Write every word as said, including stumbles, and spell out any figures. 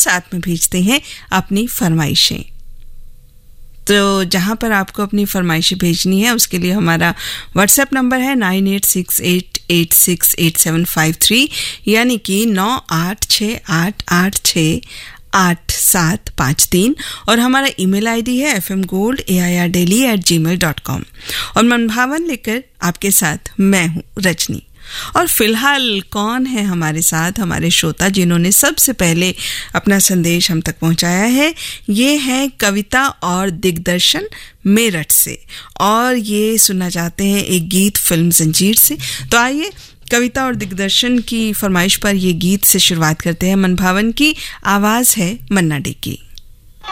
साथ में भेजते हैं अपनी फरमाइशें। तो जहाँ पर आपको अपनी फरमाइशें भेजनी है उसके लिए हमारा व्हाट्सएप नंबर है nine at six at at six at seven five three, यानी कि नौ आठ छः आठ आठ छः आठ सात पाँच तीन, और हमारा ईमेल आईडी है F M gold A I R daily at जी मेल डॉट कॉम। और मनभावन लेकर आपके साथ मैं हूँ रजनी। और फिलहाल कौन है हमारे साथ, हमारे श्रोता जिन्होंने सबसे पहले अपना संदेश हम तक पहुंचाया है, ये है कविता और दिग्दर्शन मेरठ से, और ये सुनना चाहते हैं एक गीत फिल्म जंजीर से। तो आइए कविता और दिग्दर्शन की फरमाइश पर ये गीत से शुरुआत करते हैं। मनभावन की आवाज़ है मन्ना डे की।